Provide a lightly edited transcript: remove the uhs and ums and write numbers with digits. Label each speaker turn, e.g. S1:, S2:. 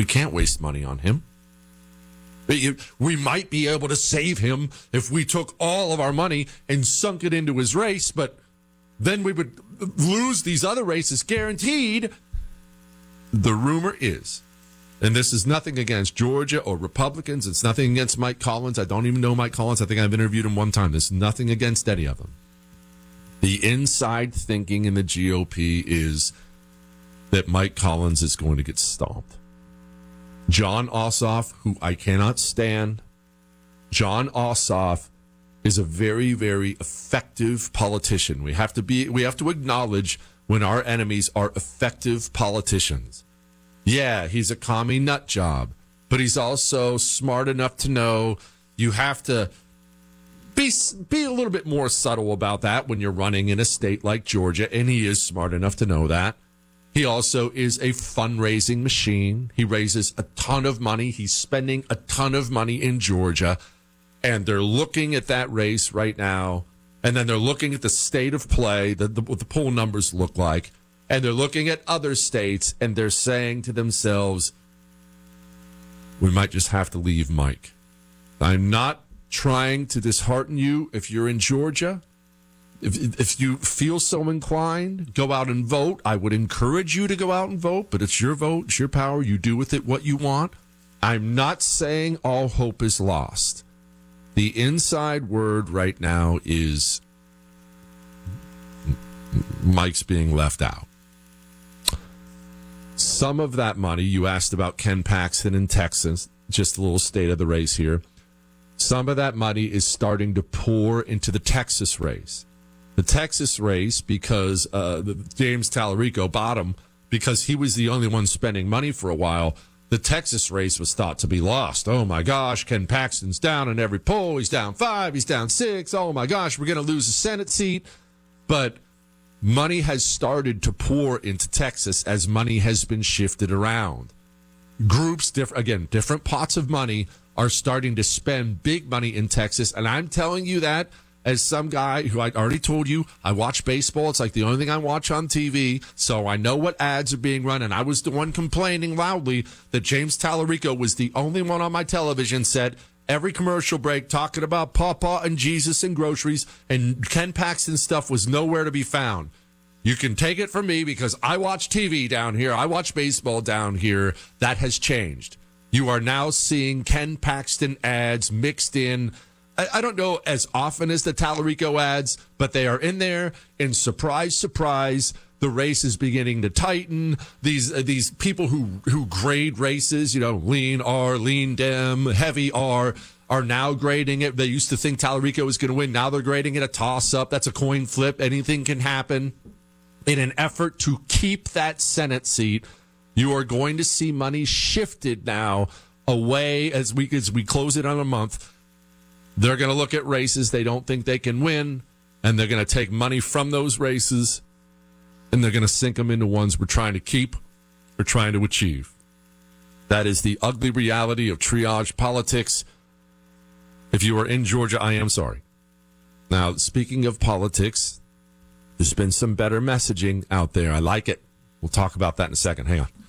S1: We can't waste money on him. We might be able to save him if we took all of our money and sunk it into his race, but then we would lose these other races guaranteed. The rumor is, and this is nothing against Georgia or Republicans. It's nothing against Mike Collins. I don't even know Mike Collins. I think I've interviewed him one time. There's nothing against any of them. The inside thinking in the GOP is that Mike Collins is going to get stomped. Jon Ossoff, who I cannot stand, Jon Ossoff is a very, very effective politician. We have to acknowledge when our enemies are effective politicians. Yeah, he's a commie nut job, but he's also smart enough to know you have to be a little bit more subtle about that when you're running in a state like Georgia, and he is smart enough to know that. He also is a fundraising machine. He raises a ton of money. He's spending a ton of money in Georgia. And they're looking at that race right now. And then they're looking at the state of play, what the poll numbers look like. And they're looking at other states. And they're saying to themselves, we might just have to leave Mike. I'm not trying to dishearten you if you're in Georgia. If you feel so inclined, go out and vote. I would encourage you to go out and vote, but it's your vote, it's your power. You do with it what you want. I'm not saying all hope is lost. The inside word right now is Mike's being left out. Some of that money, you asked about Ken Paxton in Texas, just a little state of the race here. Some of that money is starting to pour into the Texas race. The Texas race, because James Tallarico bottom, because he was the only one spending money for a while, the Texas race was thought to be lost. Oh, my gosh, Ken Paxton's down in every poll. He's down 5, he's down 6. Oh, my gosh, we're going to lose a Senate seat. But money has started to pour into Texas as money has been shifted around. Groups, different pots of money are starting to spend big money in Texas. And I'm telling you that as some guy who I already told you, I watch baseball. It's like the only thing I watch on TV. So I know what ads are being run. And I was the one complaining loudly that James Tallarico was the only one on my television set every commercial break talking about Pawpaw and Jesus and groceries. And Ken Paxton stuff was nowhere to be found. You can take it from me because I watch TV down here. I watch baseball down here. That has changed. You are now seeing Ken Paxton ads mixed in. I don't know as often as the Tallarico ads, but they are in there. And surprise, surprise, the race is beginning to tighten. These people who grade races, lean R, lean Dem, heavy R, are now grading it. They used to think Tallarico was going to win. Now they're grading it a toss-up. That's a coin flip. Anything can happen. In an effort to keep that Senate seat, you are going to see money shifted now away as we close it on a month. They're going to look at races they don't think they can win, and they're going to take money from those races, and they're going to sink them into ones we're trying to keep or trying to achieve. That is the ugly reality of triage politics. If you are in Georgia, I am sorry. Now, speaking of politics, there's been some better messaging out there. I like it. We'll talk about that in a second. Hang on.